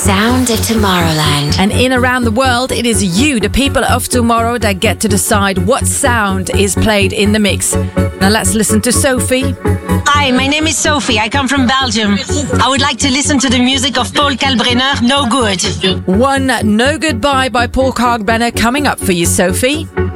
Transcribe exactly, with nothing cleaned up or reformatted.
sound of Tomorrowland. And in around the world, it is you, the people of tomorrow, that get to decide what sound is played in the mix. Now let's listen to Sophie. Hi, my name is Sophie. I come from Belgium. I would like to listen to the music of Paul Kalkbrenner, No Good. One No Goodbye by Paul Kalkbrenner coming up for you, Sophie.